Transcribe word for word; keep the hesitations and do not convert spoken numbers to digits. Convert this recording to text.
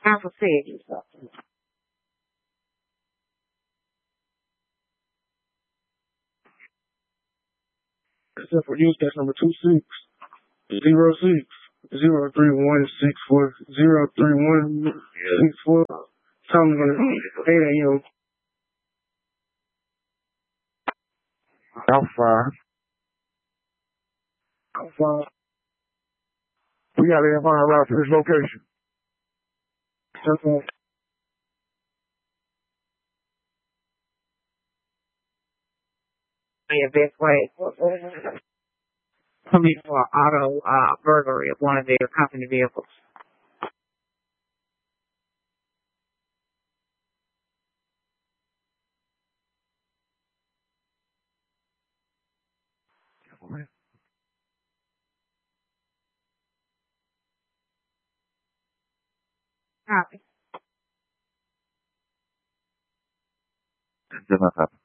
Alpha six. Except for use case number two six zero six zero three one six four zero three one six four. Time at eight a.m. Alpha. Alpha. We got to find a route to this location. Okay. The best way. Coming for an auto uh, burglary of one of their company vehicles. Copy. Did not happen.